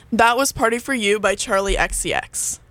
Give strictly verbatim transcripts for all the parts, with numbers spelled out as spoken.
That was Party for You by Charlie X C X.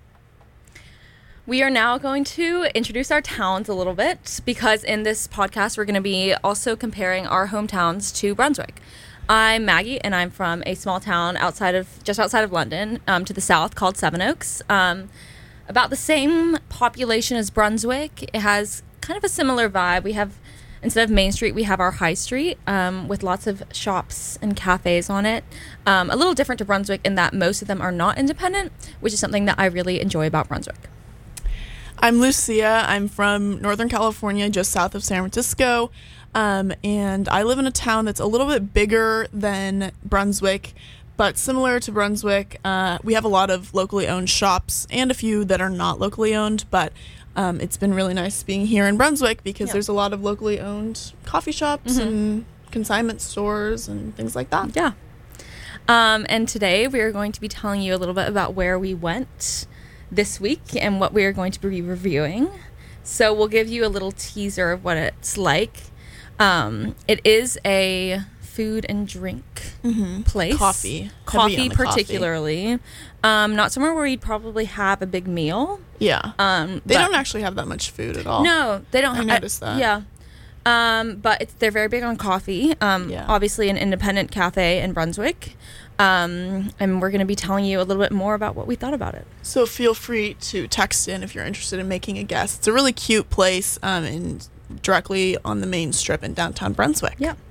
We are now going to introduce our towns a little bit because in this podcast we're going to be also comparing our hometowns to Brunswick. I'm Maggie and I'm from a small town outside of just outside of London, um, to the south called Sevenoaks. Um, about the same population as Brunswick. It has kind of a similar vibe. We have instead of Main Street, we have our High Street um, with lots of shops and cafes on it. Um, a little different to Brunswick in that most of them are not independent, which is something that I really enjoy about Brunswick. I'm Lucia. I'm from Northern California, just south of San Francisco, um, and I live in a town that's a little bit bigger than Brunswick, but similar to Brunswick. Uh, we have a lot of locally owned shops and a few that are not locally owned, but um, it's been really nice being here in Brunswick because yeah. there's a lot of locally owned coffee shops mm-hmm. and consignment stores and things like that. Yeah. Um, and today we are going to be telling you a little bit about where we went this week and what we are going to be reviewing. So we'll give you a little teaser of what it's like. Um, it is a food and drink mm-hmm. place. Coffee. Coffee particularly. Coffee. Um, not somewhere where you'd probably have a big meal. Yeah. Um, they don't actually have that much food at all. No, they don't. I ha- noticed that. Yeah. Um, but it's, they're very big on coffee. Um, yeah. Obviously an independent cafe in Brunswick. Um, and we're going to be telling you a little bit more about what we thought about it. So feel free to text in if you're interested in making a guess. It's a really cute place um, and directly on the main strip in downtown Brunswick. Yeah.